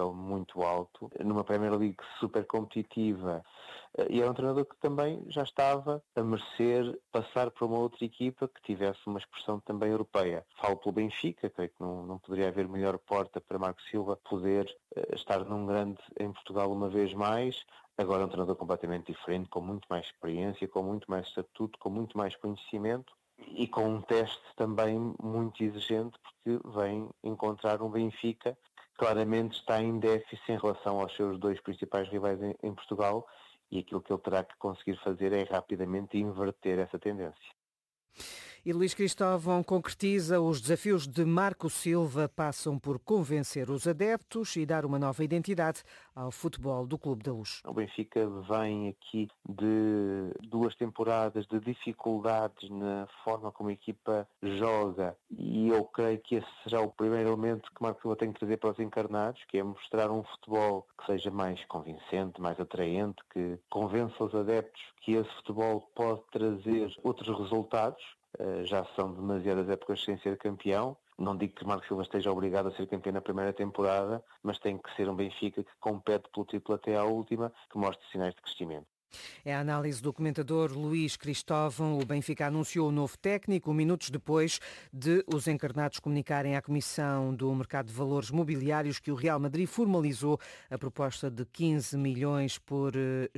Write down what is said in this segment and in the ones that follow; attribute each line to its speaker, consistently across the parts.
Speaker 1: nível muito alto, numa Premier League super competitiva, e era um treinador que também já estava a merecer passar para uma outra equipa que tivesse uma expressão também europeia. Falo pelo Benfica, creio que não poderia haver melhor porta para Marco Silva poder estar num grande em Portugal uma vez mais. Agora é um treinador completamente diferente, com muito mais experiência, com muito mais estatuto, com muito mais conhecimento e com um teste também muito exigente, porque vem encontrar um Benfica que claramente está em déficit em relação aos seus dois principais rivais em Portugal, e aquilo que ele terá que conseguir fazer é rapidamente inverter essa tendência.
Speaker 2: E Luís Cristóvão concretiza: os desafios de Marco Silva passam por convencer os adeptos e dar uma nova identidade ao futebol do Clube da Luz.
Speaker 1: O Benfica vem aqui de 2 temporadas de dificuldades na forma como a equipa joga, e eu creio que esse será o primeiro elemento que Marco Silva tem que trazer para os encarnados, que é mostrar um futebol que seja mais convincente, mais atraente, que convença os adeptos que esse futebol pode trazer outros resultados. Já são demasiadas épocas sem ser campeão. Não digo que Marco Silva esteja obrigado a ser campeão na primeira temporada, mas tem que ser um Benfica que compete pelo título até à última, que mostre sinais de crescimento.
Speaker 2: É a análise do comentador Luís Cristóvão. O Benfica anunciou o novo técnico minutos depois de os encarnados comunicarem à Comissão do Mercado de Valores Mobiliários que o Real Madrid formalizou a proposta de 15 milhões por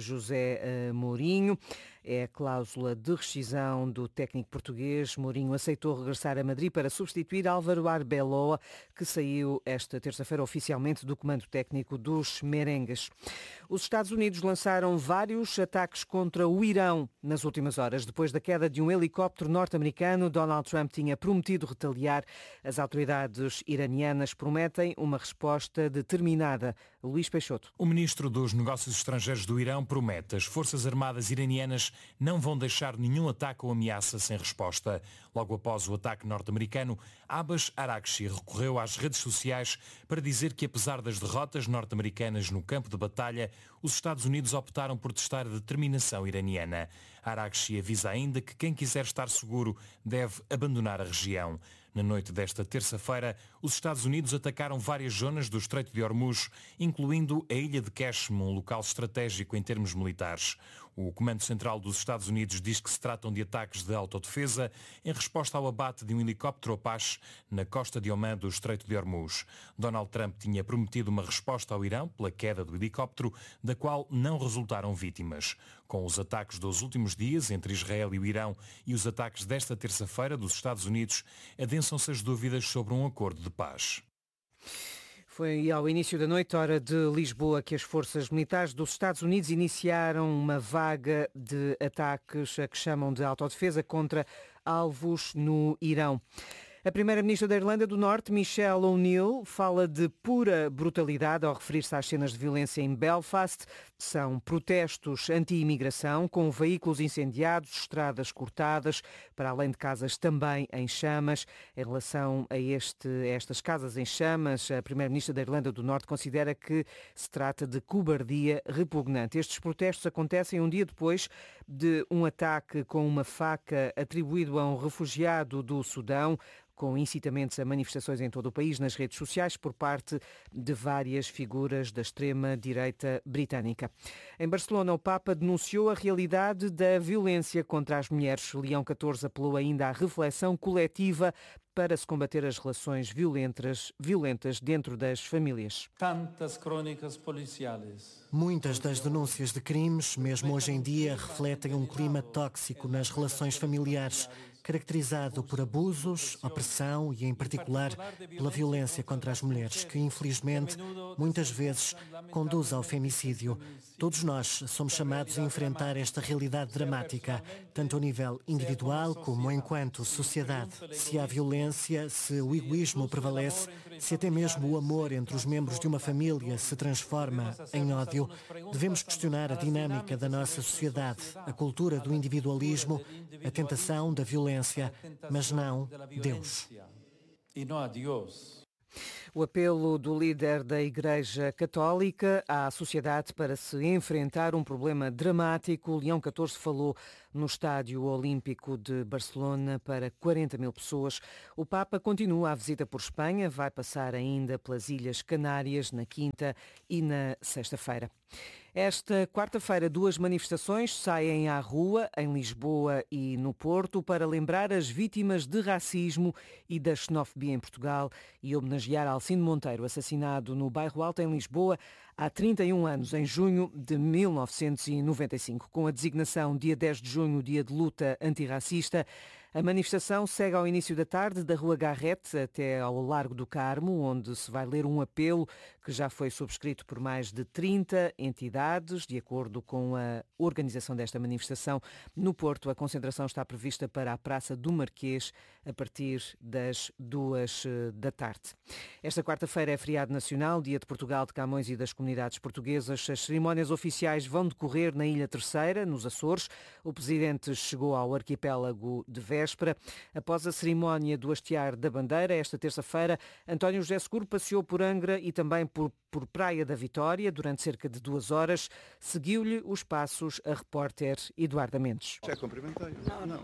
Speaker 2: José Mourinho. É a cláusula de rescisão do técnico português. Mourinho aceitou regressar a Madrid para substituir Álvaro Arbeloa, que saiu esta terça-feira oficialmente do comando técnico dos merengues. Os Estados Unidos lançaram vários ataques contra o Irão nas últimas horas. Depois da queda de um helicóptero norte-americano, Donald Trump tinha prometido retaliar. As autoridades iranianas prometem uma resposta determinada. Luís Peixoto.
Speaker 3: O ministro dos Negócios Estrangeiros do Irão promete: as forças armadas iranianas não vão deixar nenhum ataque ou ameaça sem resposta. Logo após o ataque norte-americano, Abbas Araghchi recorreu às redes sociais para dizer que, apesar das derrotas norte-americanas no campo de batalha, os Estados Unidos optaram por testar a determinação iraniana. Araghchi avisa ainda que quem quiser estar seguro deve abandonar a região. Na noite desta terça-feira, os Estados Unidos atacaram várias zonas do Estreito de Hormuz, incluindo a ilha de Qeshm, um local estratégico em termos militares. O Comando Central dos Estados Unidos diz que se tratam de ataques de autodefesa em resposta ao abate de um helicóptero Apache na costa de Omã do Estreito de Hormuz. Donald Trump tinha prometido uma resposta ao Irão pela queda do helicóptero, da qual não resultaram vítimas. Com os ataques dos últimos dias entre Israel e o Irão e os ataques desta terça-feira dos Estados Unidos, adensam-se as dúvidas sobre um acordo de paz.
Speaker 2: Foi ao início da noite, hora de Lisboa, que as forças militares dos Estados Unidos iniciaram uma vaga de ataques a que chamam de autodefesa contra alvos no Irão. A primeira-ministra da Irlanda do Norte, Michelle O'Neill, fala de pura brutalidade ao referir-se às cenas de violência em Belfast. São protestos anti-imigração, com veículos incendiados, estradas cortadas, para além de casas também em chamas. Em relação a estas casas em chamas, a primeira-ministra da Irlanda do Norte considera que se trata de cobardia repugnante. Estes protestos acontecem um dia depois de um ataque com uma faca atribuído a um refugiado do Sudão, com incitamentos a manifestações em todo o país nas redes sociais por parte de várias figuras da extrema-direita britânica. Em Barcelona, o Papa denunciou a realidade da violência contra as mulheres. Leão XIV apelou ainda à reflexão coletiva para se combater as relações violentas dentro das famílias.
Speaker 4: Tantas crónicas policiais.
Speaker 5: Muitas das denúncias de crimes, mesmo hoje em dia, refletem um clima tóxico nas relações familiares, caracterizado por abusos, opressão e, em particular, pela violência contra as mulheres, que, infelizmente, muitas vezes conduz ao femicídio. Todos nós somos chamados a enfrentar esta realidade dramática, tanto a nível individual como enquanto sociedade. Se há violência, se o egoísmo prevalece, se até mesmo o amor entre os membros de uma família se transforma em ódio, devemos questionar a dinâmica da nossa sociedade, a cultura do individualismo, a tentação da violência, mas não Deus.
Speaker 2: O apelo do líder da Igreja Católica à sociedade para se enfrentar um problema dramático. Leão XIV falou no Estádio Olímpico de Barcelona para 40 mil pessoas. O Papa continua a visita por Espanha, vai passar ainda pelas Ilhas Canárias na quinta e na sexta-feira. Esta quarta-feira, 2 manifestações saem à rua, em Lisboa e no Porto, para lembrar as vítimas de racismo e da xenofobia em Portugal e homenagear Alcindo Monteiro, assassinado no Bairro Alto, em Lisboa, há 31 anos, em junho de 1995. Com a designação dia 10 de junho, dia de luta antirracista, a manifestação segue ao início da tarde da Rua Garrete até ao Largo do Carmo, onde se vai ler um apelo que já foi subscrito por mais de 30 entidades. De acordo com a organização desta manifestação, no Porto, a concentração está prevista para a Praça do Marquês a partir das 2 da tarde. Esta quarta-feira é feriado nacional, dia de Portugal, de Camões e das comunidades portuguesas. As cerimónias oficiais vão decorrer na Ilha Terceira, nos Açores. O presidente chegou ao arquipélago de véspera. Após a cerimónia do hastear da bandeira, esta terça-feira, António José Seguro passeou por Angra e também por Praia da Vitória durante cerca de 2 horas. Seguiu-lhe os passos a repórter Eduardo Mendes.
Speaker 6: Já cumprimentei. Não.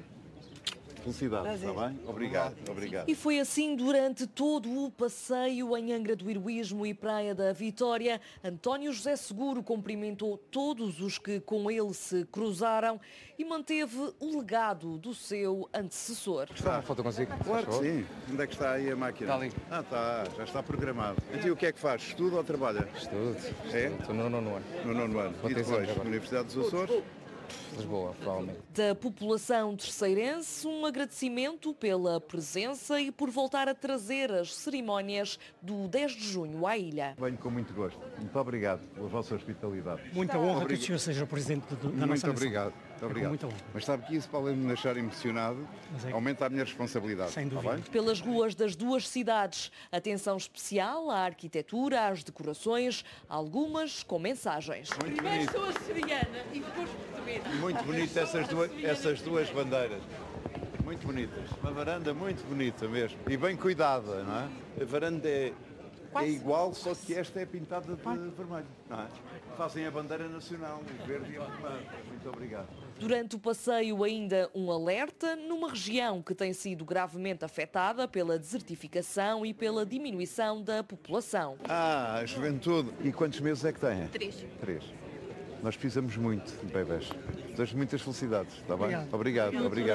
Speaker 6: Felicidades, está bem? Obrigado.
Speaker 7: E foi assim durante todo o passeio em Angra do Heroísmo e Praia da Vitória. António José Seguro cumprimentou todos os que com ele se cruzaram e manteve o legado do seu antecessor.
Speaker 6: Está uma foto consigo? Claro que sim. Onde é que está aí a máquina? Está ali. Está, já está programado. E o que é que faz? Estuda ou trabalha?
Speaker 8: Estudo.
Speaker 6: Estou
Speaker 8: no nono ano.
Speaker 6: No nono ano. E depois, Universidade dos Açores?
Speaker 8: Lisboa, provavelmente.
Speaker 7: Da população terceirense, um agradecimento pela presença e por voltar a trazer as cerimónias do 10 de junho à ilha.
Speaker 6: Venho com muito gosto. Muito obrigado pela vossa hospitalidade.
Speaker 9: Muita honra que o senhor seja o presidente da nossa nação.
Speaker 6: Muito obrigado. Mas sabe que isso, para além de me deixar emocionado, aumenta a minha responsabilidade.
Speaker 9: Sem dúvida.
Speaker 6: Está bem?
Speaker 7: Pelas ruas das duas cidades, atenção especial à arquitetura, às decorações, algumas com mensagens.
Speaker 10: Primeiro sou açoriana e depois portuguesa.
Speaker 6: Muito bonito essas duas bandeiras. Muito bonitas. Uma varanda muito bonita mesmo. E bem cuidada, não é? A varanda é igual, só que esta é pintada de vermelho, não é? Fazem a bandeira nacional, em verde e vermelho. Muito obrigado.
Speaker 7: Durante o passeio ainda um alerta numa região que tem sido gravemente afetada pela desertificação e pela diminuição da população.
Speaker 6: A juventude. E quantos meses é que tem?
Speaker 10: 3.
Speaker 6: 3. Nós precisamos muito de bebés. Desejo muitas felicidades, está bem? Obrigado.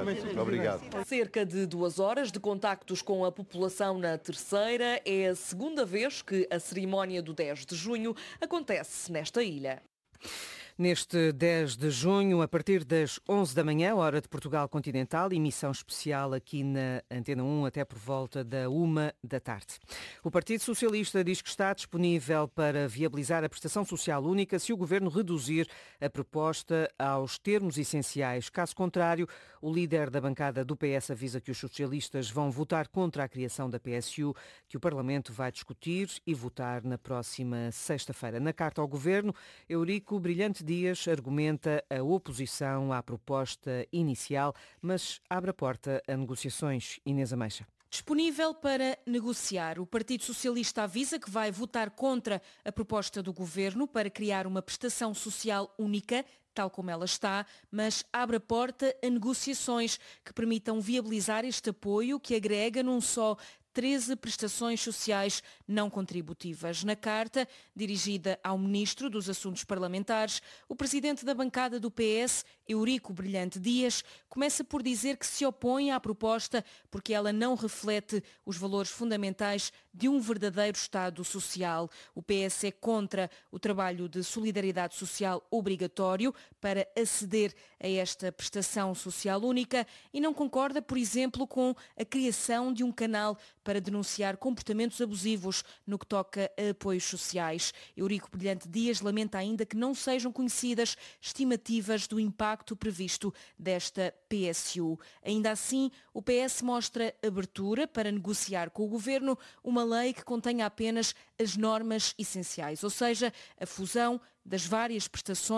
Speaker 7: Cerca de 2 horas de contactos com a população na Terceira. É a segunda vez que a cerimónia do 10 de junho acontece nesta ilha.
Speaker 2: Neste 10 de junho, a partir das 11 da manhã, hora de Portugal Continental, emissão especial aqui na Antena 1 até por volta da 1 da tarde. O Partido Socialista diz que está disponível para viabilizar a prestação social única se o Governo reduzir a proposta aos termos essenciais. Caso contrário, o líder da bancada do PS avisa que os socialistas vão votar contra a criação da PSU, que o Parlamento vai discutir e votar na próxima sexta-feira. Na carta ao Governo, Eurico Brilhante Dias argumenta a oposição à proposta inicial, mas abre a porta a negociações. Inês Ameixa.
Speaker 11: Disponível para negociar, o Partido Socialista avisa que vai votar contra a proposta do Governo para criar uma prestação social única, tal como ela está, mas abre a porta a negociações que permitam viabilizar este apoio que agrega num só 13 prestações sociais não contributivas. Na carta, dirigida ao Ministro dos Assuntos Parlamentares, o presidente da bancada do PS, Eurico Brilhante Dias, começa por dizer que se opõe à proposta porque ela não reflete os valores fundamentais de um verdadeiro Estado social. O PS é contra o trabalho de solidariedade social obrigatório para aceder a esta prestação social única e não concorda, por exemplo, com a criação de um canal para denunciar comportamentos abusivos no que toca a apoios sociais. Eurico Brilhante Dias lamenta ainda que não sejam conhecidas estimativas do impacto previsto desta PSU. Ainda assim, o PS mostra abertura para negociar com o Governo uma lei que contenha apenas as normas essenciais, ou seja, a fusão das várias prestações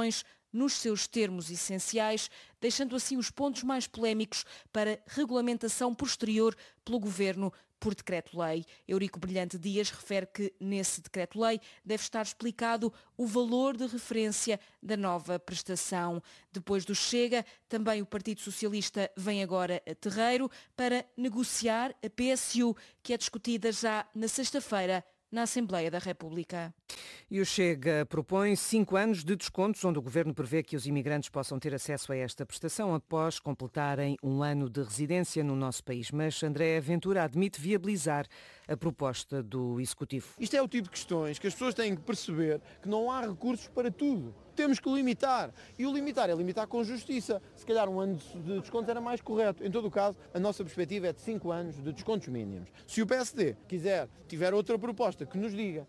Speaker 11: nos seus termos essenciais, deixando assim os pontos mais polémicos para regulamentação posterior pelo Governo por decreto-lei. Eurico Brilhante Dias refere que nesse decreto-lei deve estar explicado o valor de referência da nova prestação. Depois do Chega, também o Partido Socialista vem agora a terreiro para negociar a PSU, que é discutida já na sexta-feira na Assembleia da República.
Speaker 2: E o Chega propõe 5 anos de descontos, onde o Governo prevê que os imigrantes possam ter acesso a esta prestação após completarem 1 ano de residência no nosso país. Mas André Ventura admite viabilizar a proposta do Executivo.
Speaker 12: Isto é o tipo de questões que as pessoas têm que perceber que não há recursos para tudo. Temos que limitar. E o limitar é limitar com justiça. Se calhar 1 ano de desconto era mais correto. Em todo o caso, a nossa perspectiva é de 5 anos de descontos mínimos. Se o PSD tiver outra proposta, que nos diga.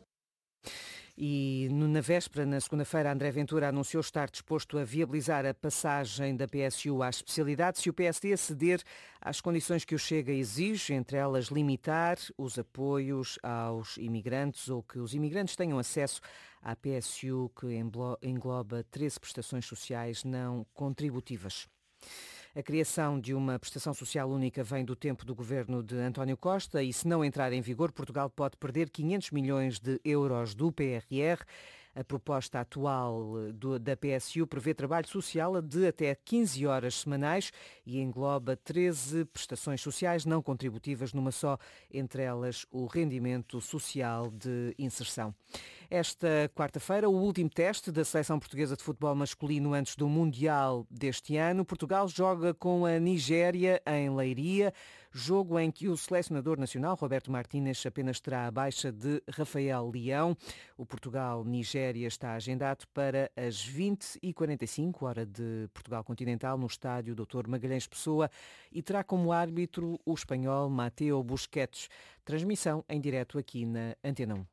Speaker 2: E na véspera, na segunda-feira, André Ventura anunciou estar disposto a viabilizar a passagem da PSU à especialidade se o PSD ceder às condições que o Chega exige, entre elas limitar os apoios aos imigrantes ou que os imigrantes tenham acesso à PSU, que engloba 13 prestações sociais não contributivas. A criação de uma prestação social única vem do tempo do governo de António Costa e, se não entrar em vigor, Portugal pode perder 500 milhões de euros do PRR. A proposta atual da PSU prevê trabalho social de até 15 horas semanais e engloba 13 prestações sociais não contributivas numa só, entre elas o rendimento social de inserção. Esta quarta-feira, o último teste da seleção portuguesa de futebol masculino antes do Mundial deste ano. Portugal joga com a Nigéria em Leiria, jogo em que o selecionador nacional, Roberto Martínez, apenas terá a baixa de Rafael Leão. O Portugal-Nigéria está agendado para as 20h45, hora de Portugal continental, no estádio Dr. Magalhães Pessoa, e terá como árbitro o espanhol Mateo Busquets. Transmissão em direto aqui na Antena 1.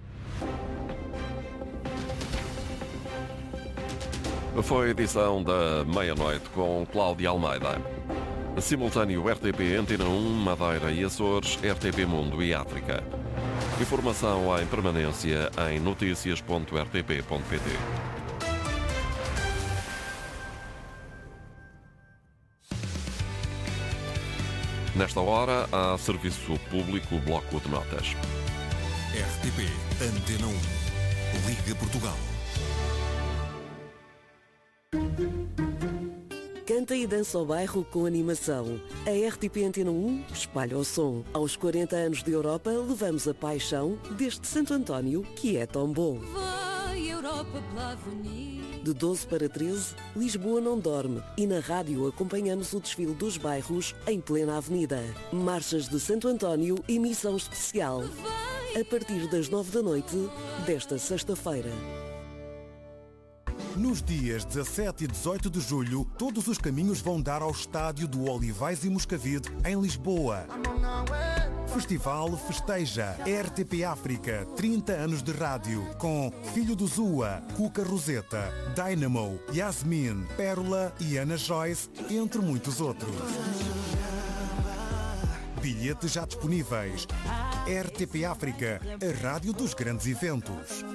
Speaker 13: Foi a edição da meia-noite com Cláudia Almeida. Simultâneo RTP Antena 1, Madeira e Açores, RTP Mundo e África. Informação em permanência em noticias.rtp.pt. Nesta hora, há serviço público Bloco de Notas.
Speaker 14: RTP Antena 1, Liga Portugal.
Speaker 15: Canta e dança ao bairro com animação. A RTP Antena 1 espalha o som. Aos 40 anos de Europa, levamos a paixão deste Santo António, que é tão bom.
Speaker 16: Vai, Europa, pela avenida.
Speaker 15: De 12 para 13, Lisboa não dorme. E na rádio acompanhamos o desfile dos bairros em plena avenida. Marchas de Santo António, emissão especial. A partir das 9 da noite, desta sexta-feira.
Speaker 17: Nos dias 17 e 18 de julho, todos os caminhos vão dar ao estádio do Olivais e Moscavide, em Lisboa. Festival festeja RTP África, 30 anos de rádio, com Filho do Zua, Cuca Roseta, Dynamo, Yasmin, Pérola e Ana Joyce, entre muitos outros. Bilhetes já disponíveis. RTP África, a rádio dos grandes eventos.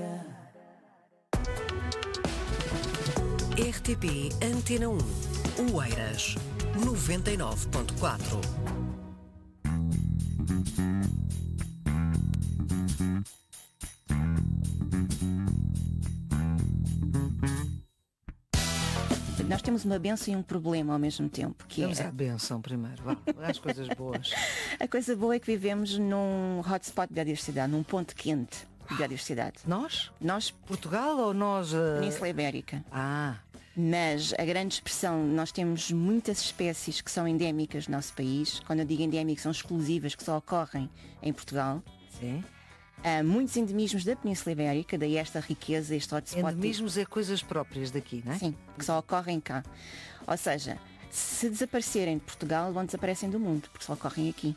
Speaker 18: RTP Antena 1, Oeiras, 99.4.
Speaker 19: Nós temos uma bênção e um problema ao mesmo tempo.
Speaker 2: Vamos à bênção primeiro, vá, às coisas boas.
Speaker 19: A coisa boa é que vivemos num hotspot de biodiversidade, num ponto quente de biodiversidade.
Speaker 2: Nós?
Speaker 19: Nós.
Speaker 2: Portugal ou nós?
Speaker 19: Península Ibérica.
Speaker 2: Ah.
Speaker 19: Mas a grande expressão, nós temos muitas espécies que são endémicas no nosso país. Quando eu digo endémicas, são exclusivas, que só ocorrem em Portugal.
Speaker 2: Sim.
Speaker 19: Há muitos endemismos da Península Ibérica, daí esta riqueza, este hotspot.
Speaker 2: Endemismos é coisas próprias daqui, não é?
Speaker 19: Sim, que só ocorrem cá. Ou seja, se desaparecerem de Portugal, vão desaparecem do mundo, porque só ocorrem aqui.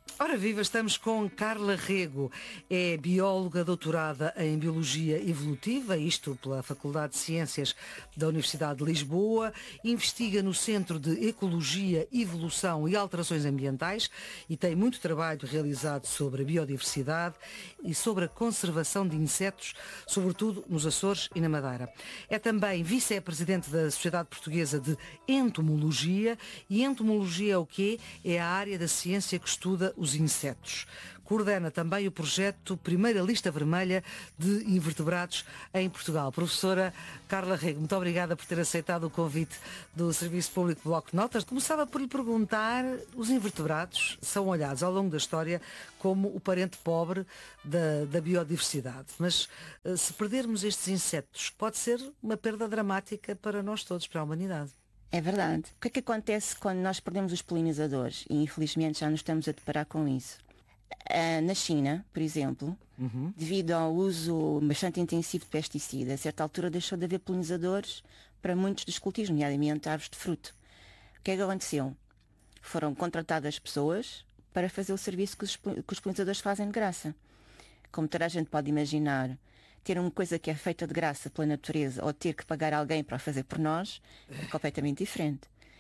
Speaker 2: Ora viva, estamos com Carla Rego, é bióloga doutorada em Biologia Evolutiva, isto pela Faculdade de Ciências da Universidade de Lisboa, investiga no Centro de Ecologia, Evolução e Alterações Ambientais e tem muito trabalho realizado sobre a biodiversidade e sobre a conservação de insetos, sobretudo nos Açores e na Madeira. É também vice-presidente da Sociedade Portuguesa de Entomologia, e entomologia é o quê? É a área da ciência que estuda os insetos. Coordena também o projeto Primeira Lista Vermelha de Invertebrados em Portugal. Professora Carla Rego, muito obrigada por ter aceitado o convite do Serviço Público Bloco de Notas. Começava por lhe perguntar, os invertebrados são olhados ao longo da história como o parente pobre da biodiversidade. Mas se perdermos estes insetos, pode ser uma perda dramática para nós todos, para a humanidade.
Speaker 19: É verdade. O que é que acontece quando nós perdemos os polinizadores? E infelizmente já nos estamos a deparar com isso. Na China, por exemplo, devido ao uso bastante intensivo de pesticidas, a certa altura deixou de haver polinizadores para muitos dos cultivos, nomeadamente árvores de fruto. O que é que aconteceu? Foram contratadas pessoas para fazer o serviço que os polinizadores fazem de graça. Como toda a gente pode imaginar, ter uma coisa que é feita de graça pela natureza ou ter que pagar alguém para a fazer por nós é completamente diferente.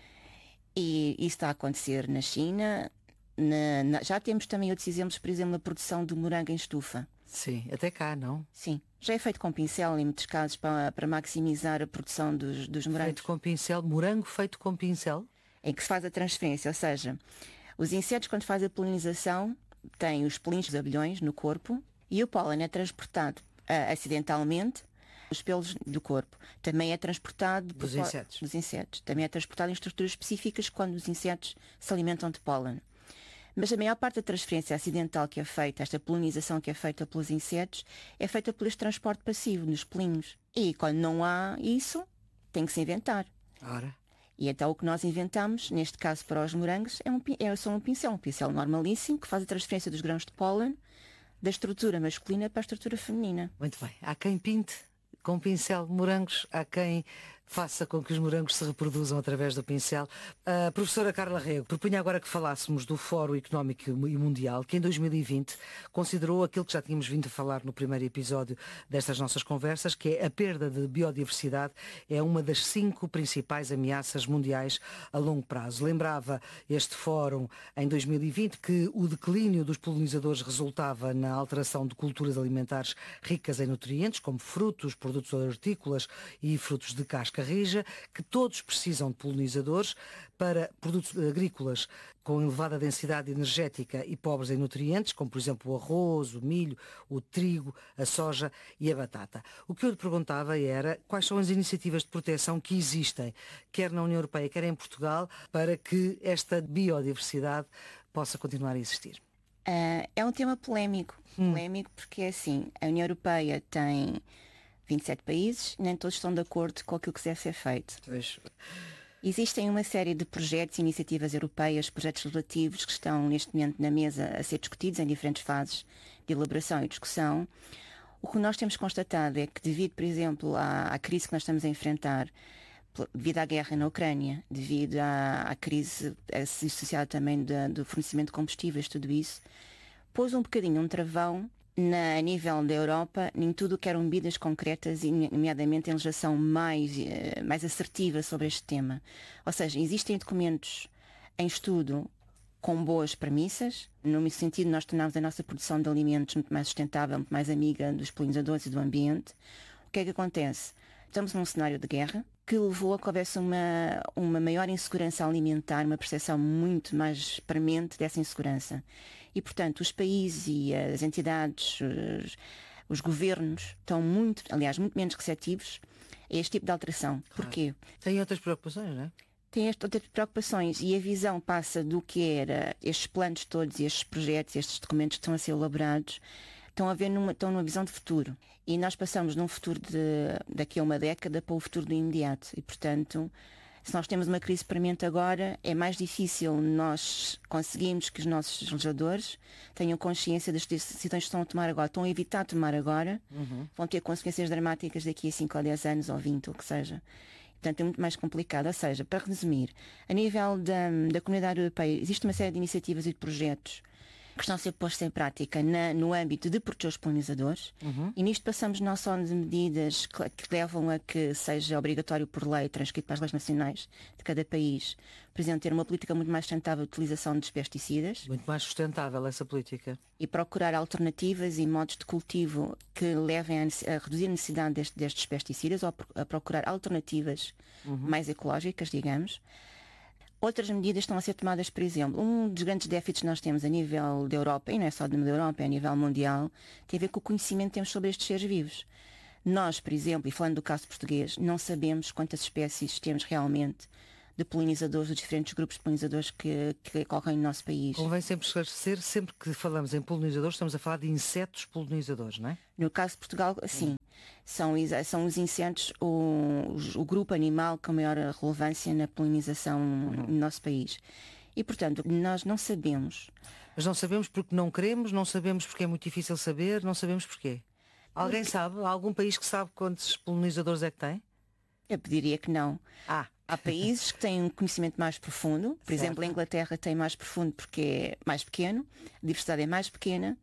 Speaker 19: E isso está a acontecer na China. Já temos também outros exemplos, por exemplo, na produção de morango em estufa.
Speaker 2: Sim, até cá, não?
Speaker 19: Sim, já é feito com pincel em muitos casos para maximizar a produção dos morangos.
Speaker 2: Feito com pincel, morango feito com pincel?
Speaker 19: Em que se faz a transferência, ou seja, os insetos quando fazem a polinização têm os pelinhos dos abelhões no corpo e o pólen é transportado acidentalmente os pelos do corpo. Também é transportado
Speaker 2: dos
Speaker 19: insetos. Também é transportado em estruturas específicas quando os insetos se alimentam de pólen. Mas a maior parte da transferência acidental que é feita, esta polinização que é feita pelos insetos, é feita por este transporte passivo, nos pelinhos. E quando não há isso, tem que se inventar.
Speaker 2: Ora.
Speaker 19: E então o que nós inventamos, neste caso para os morangos, é só um pincel normalíssimo, que faz a transferência dos grãos de pólen da estrutura masculina para a estrutura feminina.
Speaker 2: Muito bem. Há quem pinte com pincel morangos, há quem faça com que os morangos se reproduzam através do pincel. A professora Carla Rego propunha agora que falássemos do Fórum Económico e Mundial, que em 2020 considerou aquilo que já tínhamos vindo a falar no primeiro episódio destas nossas conversas, que é a perda de biodiversidade é uma das 5 principais ameaças mundiais a longo prazo. Lembrava este Fórum em 2020 que o declínio dos polinizadores resultava na alteração de culturas alimentares ricas em nutrientes, como frutos, produtos hortícolas e frutos de casca rija, que todos precisam de polinizadores para produtos agrícolas com elevada densidade energética e pobres em nutrientes, como por exemplo o arroz, o milho, o trigo, a soja e a batata. O que eu lhe perguntava era quais são as iniciativas de proteção que existem, quer na União Europeia, quer em Portugal, para que esta biodiversidade possa continuar a existir.
Speaker 19: É um tema polémico porque é assim, a União Europeia tem 27 países, nem todos estão de acordo com aquilo que deve ser feito.
Speaker 2: Pois.
Speaker 19: Existem uma série de projetos e iniciativas europeias, projetos legislativos que estão neste momento na mesa a ser discutidos em diferentes fases de elaboração e discussão. O que nós temos constatado é que devido, por exemplo, à crise que nós estamos a enfrentar, devido à guerra na Ucrânia, devido à crise associada também do fornecimento de combustíveis, tudo isso, pôs um bocadinho um travão a nível da Europa, em tudo o que eram medidas concretas, nomeadamente em legislação mais assertiva sobre este tema. Ou seja, existem documentos em estudo com boas premissas, no sentido de nós tornarmos a nossa produção de alimentos muito mais sustentável, muito mais amiga dos polinizadores e do ambiente. O que é que acontece? Estamos num cenário de guerra que levou a que houvesse uma maior insegurança alimentar, uma percepção muito mais premente dessa insegurança. E, portanto, os países e as entidades, os governos, estão muito menos receptivos a este tipo de alteração. Porquê?
Speaker 2: Têm outras preocupações, não é?
Speaker 19: Têm outras preocupações e a visão passa do que era estes planos todos, estes projetos, estes documentos que estão a ser elaborados, estão numa visão de futuro. E nós passamos num futuro daqui a uma década para o futuro do imediato. E, portanto, se nós temos uma crise premente agora, é mais difícil nós conseguirmos que os nossos legisladores tenham consciência das decisões que estão a tomar agora. Estão a evitar tomar agora, vão ter consequências dramáticas daqui a 5 ou 10 anos ou 20, ou o que seja. Portanto, é muito mais complicado. Ou seja, para resumir, a nível da Comunidade Europeia, existe uma série de iniciativas e de projetos que estão a ser postos em prática no âmbito de proteger os polinizadores. E nisto passamos não só de medidas que levam a que seja obrigatório por lei, transcrito para as leis nacionais de cada país, por exemplo, ter uma política muito mais sustentável de utilização dos pesticidas.
Speaker 2: Muito mais sustentável essa política.
Speaker 19: E procurar alternativas e modos de cultivo que levem a reduzir a necessidade destes pesticidas, ou a procurar alternativas mais ecológicas, digamos. Outras medidas estão a ser tomadas, por exemplo, um dos grandes déficits que nós temos a nível da Europa, e não é só da Europa, é a nível mundial, tem a ver com o conhecimento que temos sobre estes seres vivos. Nós, por exemplo, e falando do caso português, não sabemos quantas espécies temos realmente de polinizadores, dos diferentes grupos de polinizadores que ocorrem no nosso país.
Speaker 2: Convém sempre esclarecer, sempre que falamos em polinizadores, estamos a falar de insetos polinizadores, não é?
Speaker 19: No caso de Portugal, sim. São os insetos o grupo animal com maior relevância na polinização no nosso país. E, portanto, nós não sabemos.
Speaker 2: Mas não sabemos porque não queremos, não sabemos porque é muito difícil saber, não sabemos porquê. Alguém sabe? Há algum país que sabe quantos polinizadores é que tem?
Speaker 19: Eu diria que não. Há países que têm um conhecimento mais profundo. Por exemplo, a Inglaterra tem mais profundo porque é mais pequeno, a diversidade é mais pequena.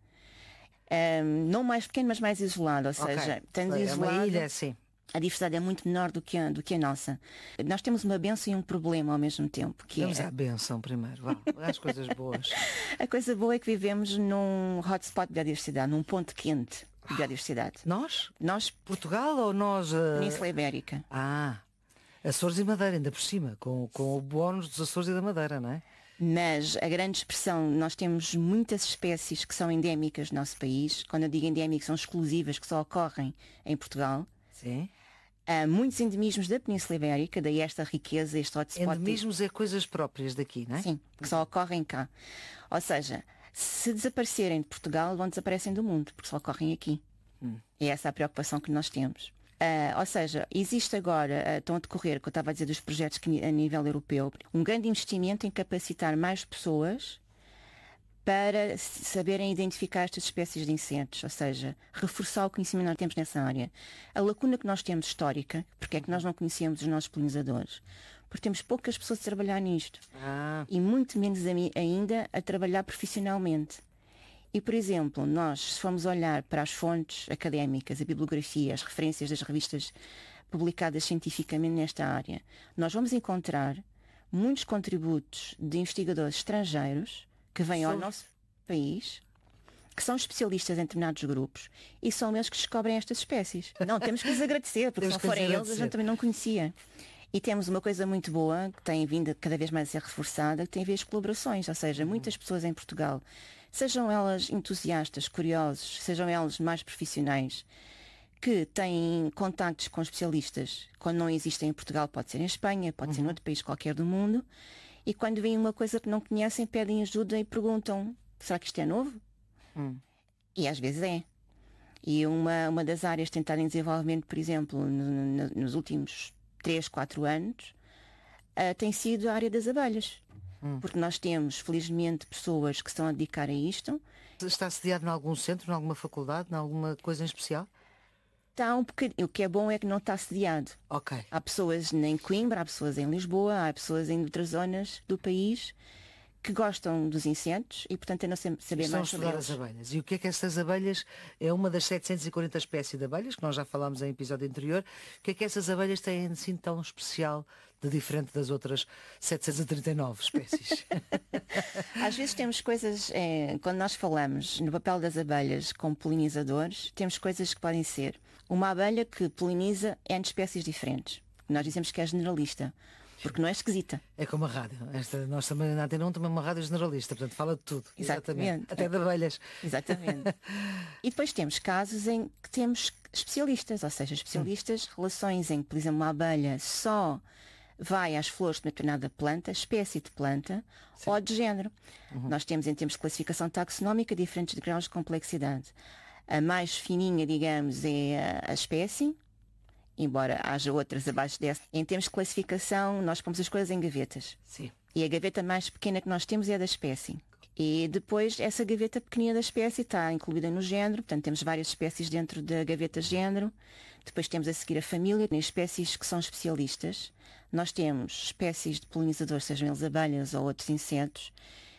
Speaker 19: Não mais pequeno, mas mais isolado. Ou seja, tendo isolado,
Speaker 2: uma ilha, sim.
Speaker 19: A diversidade é muito menor do que a nossa. Nós temos uma bênção e um problema ao mesmo tempo.
Speaker 2: Vamos à bênção primeiro, as coisas boas.
Speaker 19: A coisa boa é que vivemos num hotspot de biodiversidade, num ponto quente de biodiversidade.
Speaker 2: Nós?
Speaker 19: Nós,
Speaker 2: Portugal ou nós?
Speaker 19: Península Ibérica.
Speaker 2: Açores e Madeira, ainda por cima, com o bónus dos Açores e da Madeira, não é?
Speaker 19: Mas a grande expressão, nós temos muitas espécies que são endémicas no nosso país. Quando eu digo endémicas, são exclusivas, que só ocorrem em Portugal.
Speaker 2: Sim.
Speaker 19: Há muitos endemismos da Península Ibérica, daí esta riqueza, este hotspot.
Speaker 2: Endemismos é coisas próprias daqui, não é?
Speaker 19: Sim, que só ocorrem cá. Ou seja, se desaparecerem de Portugal, vão desaparecem do mundo, porque só ocorrem aqui. É essa a preocupação que nós temos. Ou seja, existe agora, estão a decorrer, que eu estava a dizer dos projetos a nível europeu, um grande investimento em capacitar mais pessoas para saberem identificar estas espécies de insetos, ou seja, reforçar o conhecimento que nós temos nessa área. A lacuna que nós temos histórica, porque é que nós não conhecemos os nossos polinizadores? Porque temos poucas pessoas a trabalhar nisto. E muito menos ainda a trabalhar profissionalmente. E, por exemplo, nós, se formos olhar para as fontes académicas, a bibliografia, as referências das revistas publicadas cientificamente nesta área, nós vamos encontrar muitos contributos de investigadores estrangeiros que vêm ao nosso país, que são especialistas em determinados grupos, e são eles que descobrem estas espécies. Não, temos que lhes agradecer, porque se não forem eles, a gente também não conhecia. E temos uma coisa muito boa, que tem vindo cada vez mais a ser reforçada, que tem a ver com as colaborações, ou seja, muitas pessoas em Portugal, sejam elas entusiastas, curiosos, sejam elas mais profissionais, que têm contactos com especialistas, quando não existem em Portugal, pode ser em Espanha, pode ser em outro país qualquer do mundo, e quando veem uma coisa que não conhecem, pedem ajuda e perguntam, será que isto é novo? E às vezes é. E uma das áreas tentadas em desenvolvimento, por exemplo, nos últimos 3, 4 anos, tem sido a área das abelhas. Porque nós temos, felizmente, pessoas que estão a dedicar a isto.
Speaker 2: Está sediado em algum centro, em alguma faculdade, em alguma coisa em especial?
Speaker 19: Está um bocadinho. O que é bom é que não está sediado. Há pessoas em Coimbra, há pessoas em Lisboa, há pessoas em outras zonas do país que gostam dos insetos e, portanto, tentam saber mais sobre eles.
Speaker 2: As abelhas. E o que é que essas abelhas, é uma das 740 espécies de abelhas, que nós já falámos em episódio anterior, o que é que essas abelhas têm assim tão especial, de diferente das outras 739 espécies?
Speaker 19: Às vezes temos coisas, quando nós falamos no papel das abelhas como polinizadores, temos coisas que podem ser uma abelha que poliniza N espécies diferentes. Nós dizemos que é generalista. Porque não é esquisita.
Speaker 2: É como a rádio. Nós também na Antena 1 também uma rádio generalista, portanto fala de tudo.
Speaker 19: Exatamente.
Speaker 2: Até de abelhas.
Speaker 19: Exatamente. E depois temos casos em que temos especialistas, ou seja, especialistas, relações em que, por exemplo, uma abelha só vai às flores de uma determinada planta, espécie de planta, ou de género. Nós temos, em termos de classificação taxonómica, diferentes graus de complexidade. A mais fininha, digamos, é a espécie, embora haja outras abaixo dessa. Em termos de classificação, nós pomos as coisas em gavetas. E a gaveta mais pequena que nós temos é a da espécie. E depois, essa gaveta pequenina da espécie está incluída no género, portanto temos várias espécies dentro da gaveta género. Depois temos a seguir a família, tem espécies que são especialistas. Nós temos espécies de polinizadores, sejam eles abelhas ou outros insetos,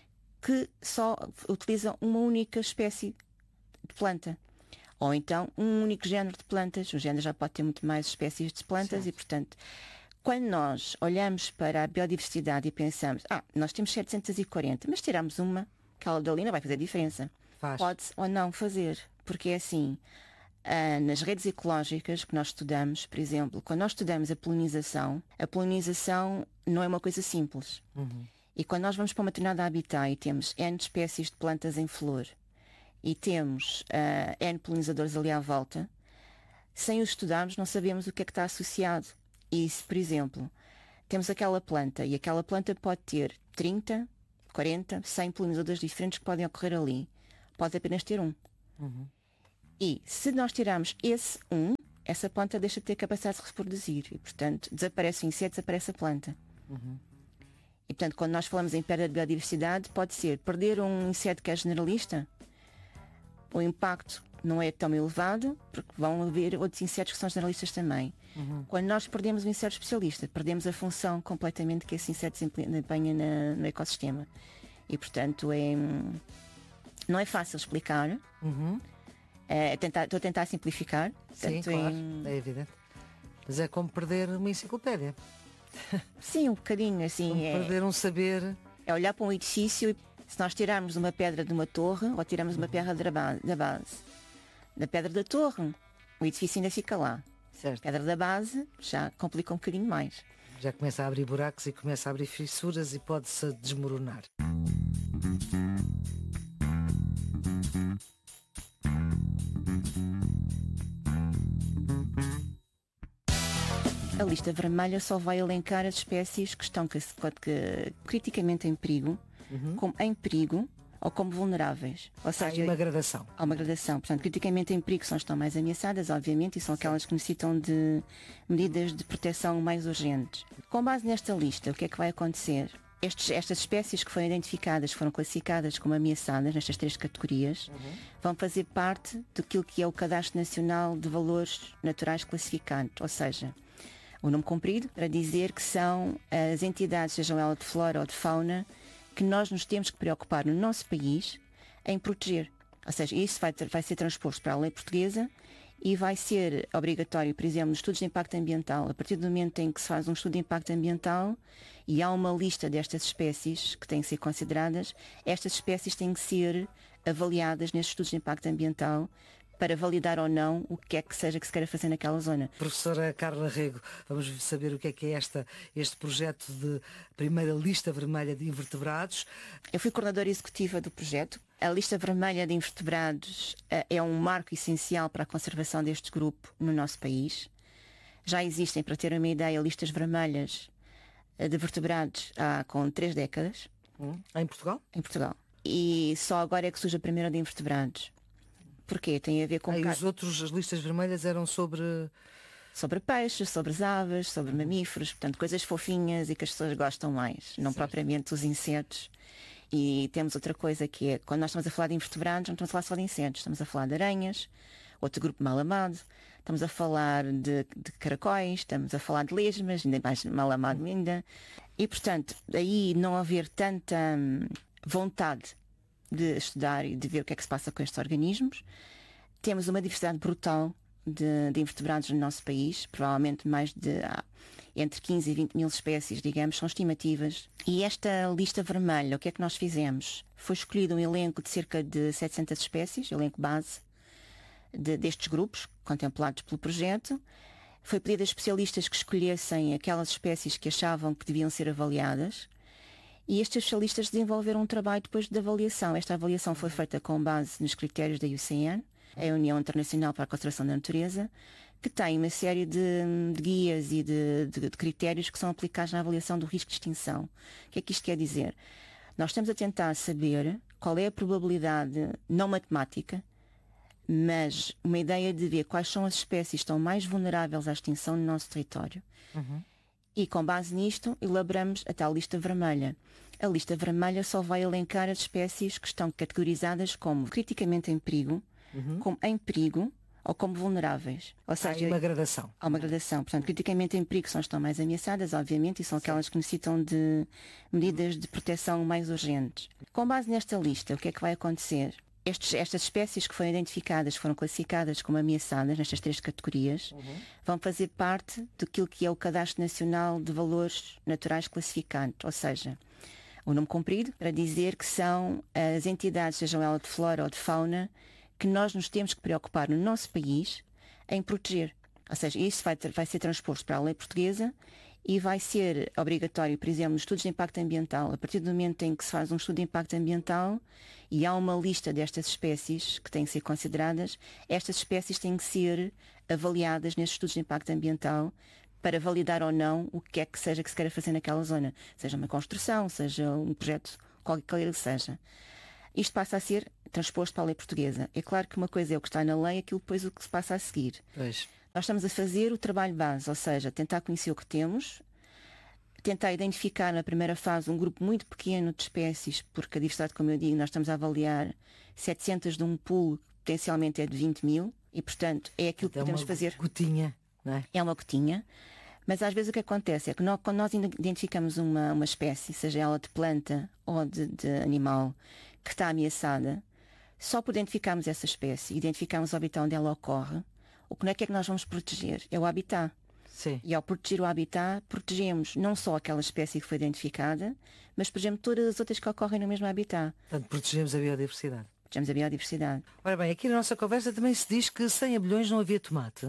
Speaker 19: que só utilizam uma única espécie de planta. Ou então um único género de plantas. O género já pode ter muito mais espécies de plantas. Certo. E, portanto, quando nós olhamos para a biodiversidade e pensamos, nós temos 740, mas tiramos uma, aquela dali não vai fazer diferença. Pode-se ou não fazer, porque é assim, nas redes ecológicas que nós estudamos, por exemplo, quando nós estudamos a polinização não é uma coisa simples. E quando nós vamos para uma determinada habitat e temos N espécies de plantas em flor e temos N polinizadores ali à volta, sem os estudarmos não sabemos o que é que está associado. E se, por exemplo, temos aquela planta e aquela planta pode ter 30, 40, 100 polinizadores diferentes que podem ocorrer ali, pode apenas ter um. E se nós tirarmos esse essa planta deixa de ter capacidade de se reproduzir e, portanto, desaparece o inseto, desaparece a planta. E, portanto, quando nós falamos em perda de biodiversidade, pode ser perder um inseto que é generalista, o impacto não é tão elevado, porque vão haver outros insetos que são generalistas também. Quando nós perdemos um inseto especialista, perdemos a função completamente que esse inseto desempenha no ecossistema. E, portanto, não é fácil explicar. Estou a tentar simplificar.
Speaker 2: Sim, claro, é evidente. Mas é como perder uma enciclopédia.
Speaker 19: Sim, um bocadinho assim.
Speaker 2: Como perder um saber.
Speaker 19: É olhar para um edifício e se nós tirarmos uma pedra de uma torre ou tirarmos uma pedra da base. Da pedra da torre, o edifício ainda fica lá.
Speaker 2: Certo.
Speaker 19: A pedra da base já complica um bocadinho mais.
Speaker 2: Já começa a abrir buracos e começa a abrir fissuras e pode-se desmoronar.
Speaker 19: A lista vermelha só vai elencar as espécies que estão criticamente em perigo, como em perigo ou como vulneráveis. Ou seja,
Speaker 2: há uma gradação.
Speaker 19: Há uma gradação. Portanto, criticamente em perigo são as que estão mais ameaçadas, obviamente, e são aquelas que necessitam de medidas de proteção mais urgentes. Com base nesta lista, o que é que vai acontecer? Estas espécies que foram identificadas, foram classificadas como ameaçadas nestas 3 categorias, vão fazer parte daquilo que é o Cadastro Nacional de Valores Naturais Classificados, ou seja, o nome comprido para dizer que são as entidades, sejam elas de flora ou de fauna, que nós nos temos que preocupar no nosso país em proteger. Ou seja, isso vai ser transposto para a lei portuguesa e vai ser obrigatório, por exemplo, nos estudos de impacto ambiental. A partir do momento em que se faz um estudo de impacto ambiental e há uma lista destas espécies que têm que ser consideradas, estas espécies têm que ser avaliadas nestes estudos de impacto ambiental para validar ou não o que é que seja que se queira fazer naquela zona.
Speaker 2: Professora Carla Rego, vamos saber o que é este projeto de primeira lista vermelha de invertebrados.
Speaker 19: Eu fui coordenadora executiva do projeto. A lista vermelha de invertebrados é um marco essencial para a conservação deste grupo no nosso país. Já existem, para ter uma ideia, listas vermelhas de vertebrados com 3 décadas.
Speaker 2: Em Portugal?
Speaker 19: Em Portugal. E só agora é que surge a primeira de invertebrados. Porquê? Tem a ver com...
Speaker 2: as listas vermelhas eram sobre
Speaker 19: peixes, sobre aves, sobre mamíferos, portanto coisas fofinhas e que as pessoas gostam mais, não propriamente os insetos. E temos outra coisa que é, quando nós estamos a falar de invertebrados, não estamos a falar só de insetos, estamos a falar de aranhas, outro grupo mal amado, estamos a falar de caracóis, estamos a falar de lesmas, ainda mais mal amado ainda. E portanto, aí não haver tanta vontade de estudar e de ver o que é que se passa com estes organismos. Temos uma diversidade brutal de invertebrados no nosso país, provavelmente mais de entre 15 e 20 mil espécies, digamos, são estimativas. E esta lista vermelha, o que é que nós fizemos? Foi escolhido um elenco de cerca de 700 espécies, elenco base destes grupos, contemplados pelo projeto. Foi pedido a especialistas que escolhessem aquelas espécies que achavam que deviam ser avaliadas. E estes especialistas desenvolveram um trabalho depois de avaliação. Esta avaliação foi feita com base nos critérios da IUCN, a União Internacional para a Conservação da Natureza, que tem uma série de guias e de critérios que são aplicados na avaliação do risco de extinção. O que é que isto quer dizer? Nós estamos a tentar saber qual é a probabilidade, não matemática, mas uma ideia de ver quais são as espécies que estão mais vulneráveis à extinção no nosso território. E com base nisto elaboramos a tal lista vermelha. A lista vermelha só vai elencar as espécies que estão categorizadas como criticamente em perigo, como em perigo ou como vulneráveis. Ou seja,
Speaker 2: há uma gradação.
Speaker 19: Há uma gradação. Portanto, criticamente em perigo são as que estão mais ameaçadas, obviamente, e são aquelas que necessitam de medidas de proteção mais urgentes. Com base nesta lista, o que é que vai acontecer? Estas espécies que foram identificadas, foram classificadas como ameaçadas nestas 3 categorias, vão fazer parte daquilo que é o Cadastro Nacional de Valores Naturais Classificados, ou seja, o nome comprido para dizer que são as entidades, sejam elas de flora ou de fauna, que nós nos temos que preocupar no nosso país em proteger. Ou seja, isso vai ser transposto para a lei portuguesa e vai ser obrigatório, por exemplo, nos estudos de impacto ambiental. A partir do momento em que se faz um estudo de impacto ambiental e há uma lista destas espécies que têm que ser consideradas, estas espécies têm que ser avaliadas nestes estudos de impacto ambiental para validar ou não o que é que seja que se queira fazer naquela zona. Seja uma construção, seja um projeto, qualquer que seja. Isto passa a ser transposto para a lei portuguesa. É claro que uma coisa é o que está na lei, aquilo depois o que se passa a seguir.
Speaker 2: Pois.
Speaker 19: Nós estamos a fazer o trabalho base, ou seja, tentar conhecer o que temos, tentar identificar na primeira fase um grupo muito pequeno de espécies, porque a diversidade, como eu digo, nós estamos a avaliar 700 de um pool que potencialmente é de 20 mil, e portanto é aquilo que podemos fazer.
Speaker 2: É uma gotinha, não é?
Speaker 19: É uma gotinha, mas às vezes o que acontece é que quando nós identificamos uma espécie, seja ela de planta ou de animal, que está ameaçada, só por identificarmos essa espécie, identificarmos o habitat onde ela ocorre, o que é que nós vamos proteger? É o habitat.
Speaker 2: Sim.
Speaker 19: E ao proteger o habitat, protegemos não só aquela espécie que foi identificada, mas protegemos todas as outras que ocorrem no mesmo habitat.
Speaker 2: Portanto, protegemos a biodiversidade.
Speaker 19: Protegemos a biodiversidade.
Speaker 2: Ora bem, aqui na nossa conversa também se diz que sem abelhões não havia tomate.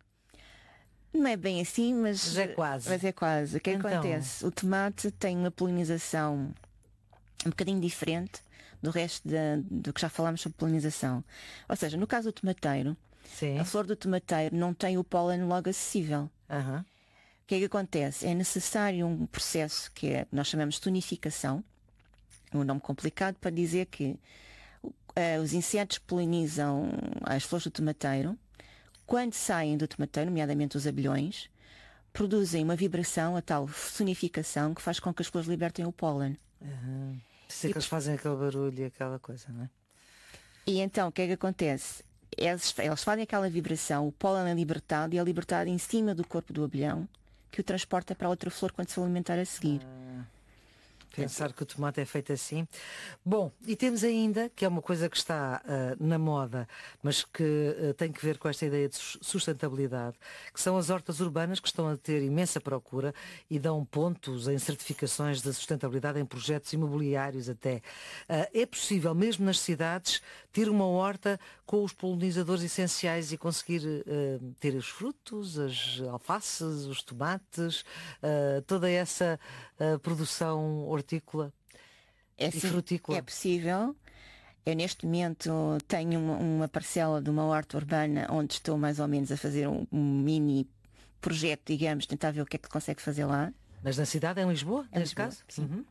Speaker 19: Não é bem assim, mas
Speaker 2: é quase.
Speaker 19: Mas é quase. O que acontece? O tomate tem uma polinização um bocadinho diferente do resto do que já falámos sobre polinização. Ou seja, no caso do tomateiro,
Speaker 2: sim,
Speaker 19: a flor do tomateiro não tem o pólen logo acessível. O que é que acontece? É necessário um processo que nós chamamos de tonificação, um nome complicado para dizer que os insetos que polinizam as flores do tomateiro, quando saem do tomateiro, nomeadamente os abelhões, produzem uma vibração, a tal sonificação, que faz com que as flores libertem o pólen.
Speaker 2: Por isso é que eles fazem aquele barulho e aquela coisa, não é?
Speaker 19: E então, o que é que acontece? Eles fazem aquela vibração, o pólen é libertado e é libertado em cima do corpo do abelhão, que o transporta para outra flor quando se alimentar a seguir.
Speaker 2: Pensar que o tomate é feito assim. Bom, e temos ainda, que é uma coisa que está na moda, mas que tem que ver com esta ideia de sustentabilidade, que são as hortas urbanas, que estão a ter imensa procura e dão pontos em certificações de sustentabilidade em projetos imobiliários até. É possível, mesmo nas cidades, ter uma horta com os polinizadores essenciais e conseguir ter os frutos, as alfaces, os tomates, toda essa produção hortícola e frutícola.
Speaker 19: É possível. Eu neste momento tenho uma parcela de uma horta urbana onde estou mais ou menos a fazer um mini projeto, digamos, tentar ver o que é que consegue fazer lá.
Speaker 2: Mas na cidade, em Lisboa, neste caso?
Speaker 19: Sim.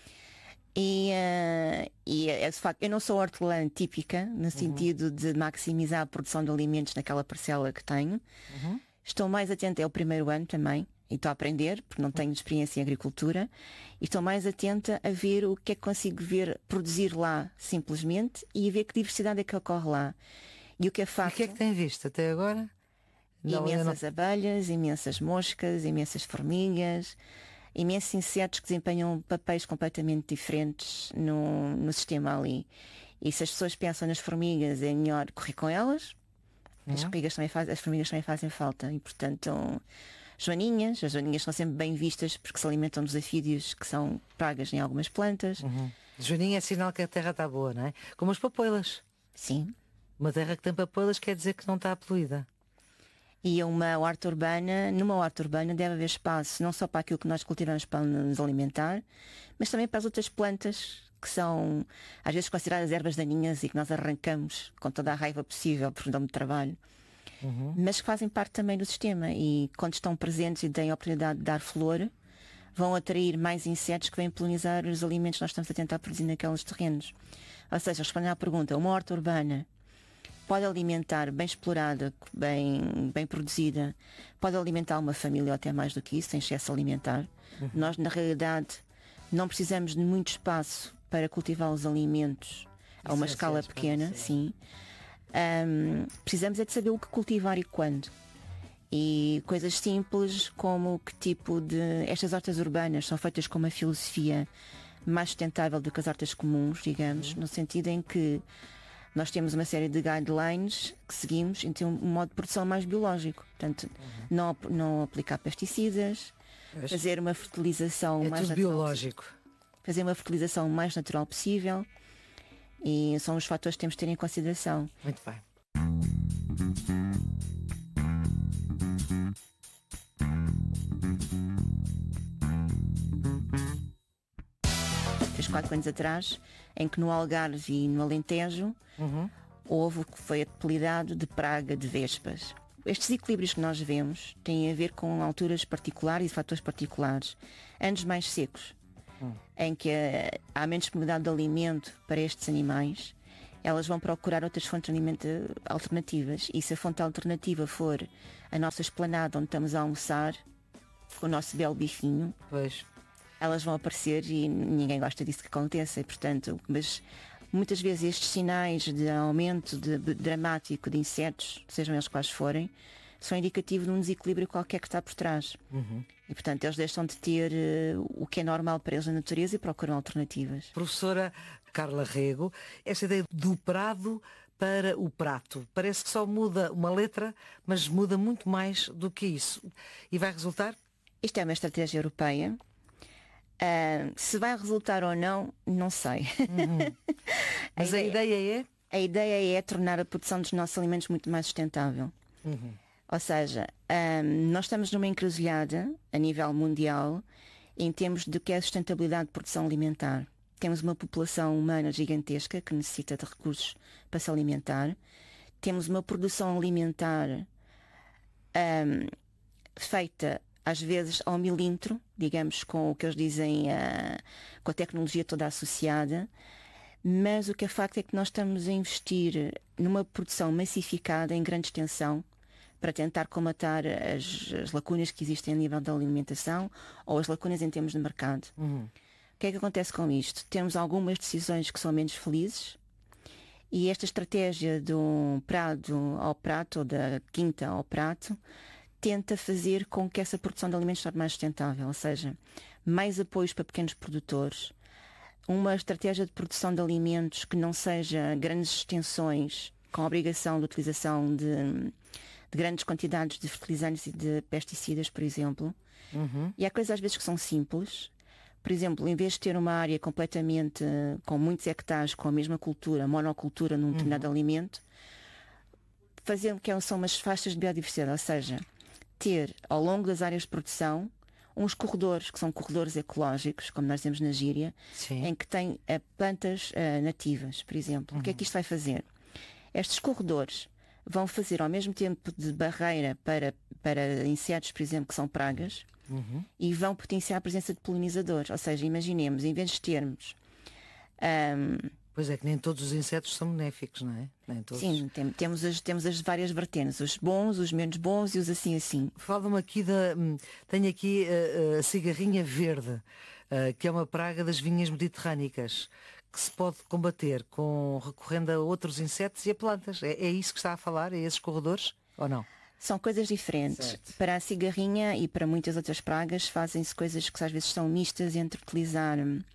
Speaker 19: E de facto, eu não sou hortelã típica, no sentido de maximizar a produção de alimentos naquela parcela que tenho. Estou mais atenta, é o primeiro ano também, e estou a aprender, porque não tenho experiência em agricultura, e estou mais atenta a ver o que é que consigo produzir lá, simplesmente, e a ver que diversidade é que ocorre lá. E o que é facto...
Speaker 2: O que é que tem visto até agora?
Speaker 19: Imensas abelhas, imensas moscas, imensas formigas, imensos insetos que desempenham papéis completamente diferentes no sistema ali. E se as pessoas pensam nas formigas, é melhor correr com elas. As formigas também fazem falta, e portanto... As joaninhas são sempre bem vistas porque se alimentam dos afídeos, que são pragas em algumas plantas.
Speaker 2: Joaninha é sinal que a terra está boa, não é? Como as papoilas.
Speaker 19: Sim.
Speaker 2: Uma terra que tem papoilas quer dizer que não está poluída.
Speaker 19: E numa horta urbana deve haver espaço não só para aquilo que nós cultivamos para nos alimentar, mas também para as outras plantas que são às vezes consideradas ervas daninhas e que nós arrancamos com toda a raiva possível por dar muito trabalho. Mas que fazem parte também do sistema, e quando estão presentes e têm a oportunidade de dar flor, vão atrair mais insetos que vêm polinizar os alimentos que nós estamos a tentar produzir naqueles terrenos. Ou seja, respondendo à pergunta, uma horta urbana pode alimentar, bem explorada, bem produzida, pode alimentar uma família ou até mais do que isso, sem excesso alimentar. Nós, na realidade, não precisamos de muito espaço para cultivar os alimentos a uma escala pequena, sim. Precisamos é de saber o que cultivar e quando. E coisas simples como que tipo de... Estas hortas urbanas são feitas com uma filosofia mais sustentável do que as hortas comuns, digamos, no sentido em que nós temos uma série de guidelines que seguimos em ter um modo de produção mais biológico. Portanto, não aplicar pesticidas, fazer uma fertilização mais natural,
Speaker 2: biológico.
Speaker 19: Fazer uma fertilização mais natural possível. E são os fatores que temos de ter em consideração.
Speaker 2: Muito bem.
Speaker 19: Fez 4 anos atrás, em que no Algarve e no Alentejo houve o que foi apelidado de praga de vespas. Estes equilíbrios que nós vemos têm a ver com alturas particulares e fatores particulares. Anos mais secos, em que há menos disponibilidade de alimento para estes animais, elas vão procurar outras fontes de alimento alternativas. E se a fonte alternativa for a nossa esplanada onde estamos a almoçar, com o nosso belo bifinho, elas vão aparecer e ninguém gosta disso que aconteça. E, portanto, mas muitas vezes estes sinais de aumento dramático de insetos, sejam eles quais forem, são indicativos de um desequilíbrio qualquer que está por trás. E, portanto, eles deixam de ter o que é normal para eles na natureza e procuram alternativas.
Speaker 2: Professora Carla Rego, esta ideia do prado para o prato, parece que só muda uma letra, mas muda muito mais do que isso. E vai resultar?
Speaker 19: Isto é uma estratégia europeia. Se vai resultar ou não, não sei.
Speaker 2: Mas a ideia é?
Speaker 19: A ideia é tornar a produção dos nossos alimentos muito mais sustentável. Ou seja, nós estamos numa encruzilhada a nível mundial em termos do que é a sustentabilidade de produção alimentar. Temos uma população humana gigantesca que necessita de recursos para se alimentar. Temos uma produção alimentar feita às vezes ao milímetro, digamos, com o que eles dizem, com a tecnologia toda associada. Mas o que é facto é que nós estamos a investir numa produção massificada em grande extensão para tentar comatar as lacunas que existem a nível da alimentação ou as lacunas em termos de mercado. O que é que acontece com isto? Temos algumas decisões que são menos felizes e esta estratégia do prado ao prato ou da quinta ao prato tenta fazer com que essa produção de alimentos seja mais sustentável, ou seja, mais apoios para pequenos produtores, uma estratégia de produção de alimentos que não seja grandes extensões com a obrigação de utilização de grandes quantidades de fertilizantes e de pesticidas, por exemplo. E há coisas às vezes que são simples. Por exemplo, em vez de ter uma área completamente com muitos hectares com a mesma cultura, monocultura num determinado alimento, fazendo que são umas faixas de biodiversidade, ou seja, ter ao longo das áreas de produção uns corredores, que são corredores ecológicos, como nós dizemos na gíria, em que tem plantas nativas, por exemplo. O que é que isto vai fazer? Estes corredores vão fazer ao mesmo tempo de barreira para insetos, por exemplo, que são pragas, e vão potenciar a presença de polinizadores. Ou seja, imaginemos, em vez de termos...
Speaker 2: Pois é, que nem todos os insetos são benéficos, não é? Nem todos.
Speaker 19: Sim, temos as várias vertentes, os bons, os menos bons e os assim.
Speaker 2: Fala-me aqui tenho aqui a cigarrinha verde, que é uma praga das vinhas mediterrânicas, que se pode combater recorrendo a outros insetos e a plantas. É isso que está a falar? É esses corredores? Ou não?
Speaker 19: São coisas diferentes. Certo. Para a cigarrinha e para muitas outras pragas fazem-se coisas que às vezes são mistas entre utilizar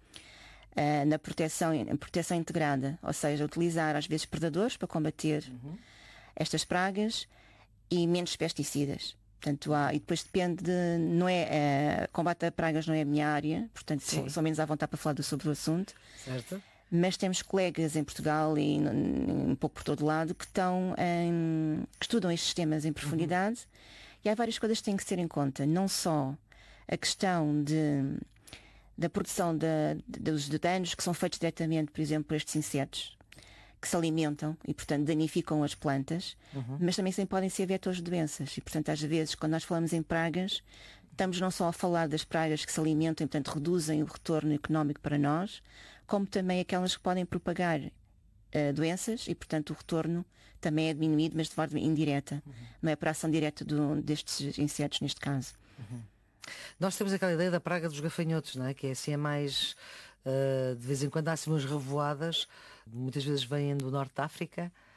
Speaker 19: na proteção integrada, ou seja, utilizar às vezes predadores para combater estas pragas e menos pesticidas. Portanto, e depois depende combate a pragas não é a minha área, portanto sou menos à vontade para falar sobre o assunto.
Speaker 2: Certo.
Speaker 19: Mas temos colegas em Portugal e um pouco por todo lado que estudam estes temas em profundidade e há várias coisas que têm que ser em conta. Não só a questão da produção dos danos que são feitos diretamente, por exemplo, por estes insetos que se alimentam e, portanto, danificam as plantas, mas também podem ser vetores de doenças. E, portanto, às vezes, quando nós falamos em pragas, estamos não só a falar das pragas que se alimentam e, portanto, reduzem o retorno económico para nós, como também aquelas que podem propagar doenças e, portanto, o retorno também é diminuído, mas de forma indireta. Não é por ação direta destes insetos, neste caso.
Speaker 2: Nós temos aquela ideia da praga dos gafanhotos, não é? Que é assim, mais... de vez em quando há assim umas revoadas, muitas vezes vêm do norte da África.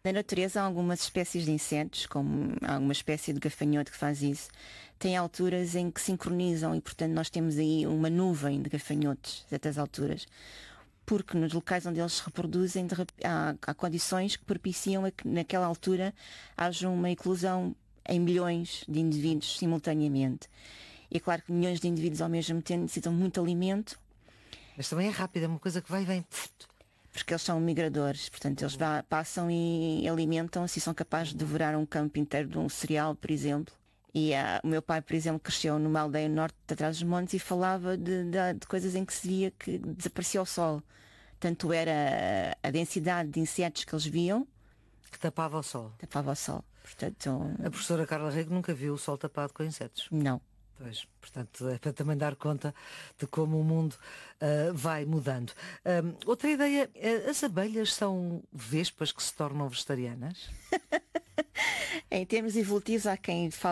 Speaker 19: Na natureza há algumas espécies de insetos, como há uma espécie de gafanhoto que faz isso. Tem alturas em que sincronizam e, portanto, nós temos aí uma nuvem de gafanhotos a certas alturas. Porque nos locais onde eles se reproduzem há condições que propiciam a que naquela altura haja uma eclosão em milhões de indivíduos simultaneamente. E é claro que milhões de indivíduos ao mesmo tempo necessitam muito alimento.
Speaker 2: Mas também é rápido, é uma coisa que vai e vem.
Speaker 19: Porque eles são migradores, portanto eles passam e alimentam-se e são capazes de devorar um campo inteiro de um cereal, por exemplo. E o meu pai, por exemplo, cresceu numa aldeia no norte de atrás dos montes e falava de coisas em que se via que desaparecia o sol. Tanto era a densidade de insetos que eles viam
Speaker 2: que tapava o sol.
Speaker 19: Tapava o sol. Portanto,
Speaker 2: a professora Carla Rego nunca viu o sol tapado com insetos?
Speaker 19: Não.
Speaker 2: Pois, portanto, é para também dar conta de como o mundo vai mudando. Outra ideia, as abelhas são vespas que se tornam vegetarianas?
Speaker 19: Em termos evolutivos, há quem fale